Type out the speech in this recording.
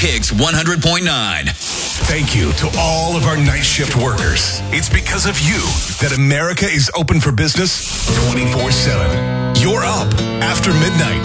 Kicks 100.9. Thank you to all of our night shift workers. It's because of you that America is open for business 24/7. You're up after midnight.